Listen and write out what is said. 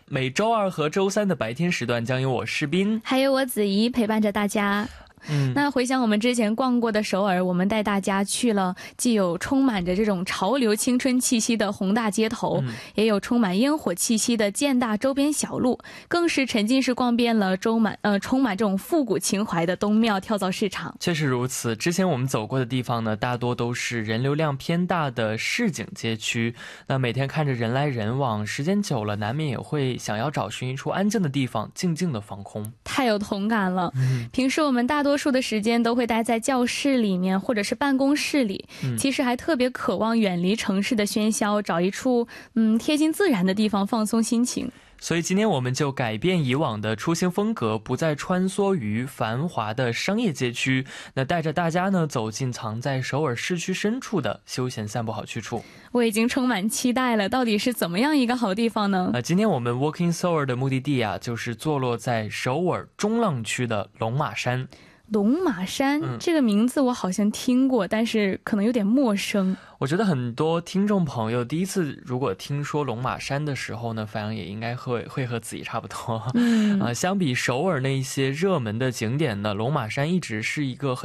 每周二和周三的白天时段将由我士斌还有我子怡陪伴着大家。那回想我们之前逛过的首尔，我们带大家去了既有充满着这种潮流青春气息的宏大街头，也有充满烟火气息的建大周边小路，更是沉浸式逛遍了充满这种复古情怀的东庙跳蚤市场。 确实如此，之前我们走过的地方呢，大多都是人流量偏大的市井街区，那每天看着人来人往，时间久了难免也会想要找寻一处安静的地方静静的放空。 太有同感了。平时我们大多数的时间都会待在教室里面或者是办公室里，其实还特别渴望远离城市的喧嚣，找一处贴近自然的地方放松心情。 所以今天我们就改变以往的出行风格，不再穿梭于繁华的商业街区，那带着大家呢走进藏在首尔市区深处的休闲散步好去处。 我已经充满期待了，到底是怎么样一个好地方呢？ 今天我们 Walking Seoul 的目的地啊，就是坐落在首尔中浪区的龙马山。 龙马山，这个名字我好像听过，但是可能有点陌生。 我觉得很多听众朋友第一次如果听说龙马山的时候呢，反正也应该会和自己差不多。相比首尔那一些热门的景点呢，龙马山一直是一个很